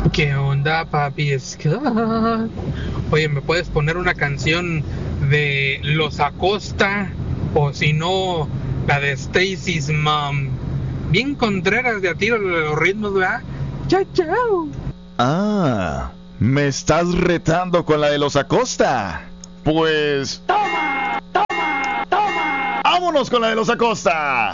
¿Qué onda, papi Scott? Oye, ¿me puedes poner una canción de Los Acosta? O si no, la de Stacy's Mom. Bien contreras de a tiro los ritmos, ¿verdad? Chao, chao. Ah, me estás retando con la de los Acosta. Pues... ¡Toma! ¡Toma! ¡Toma! ¡Vámonos con la de los Acosta!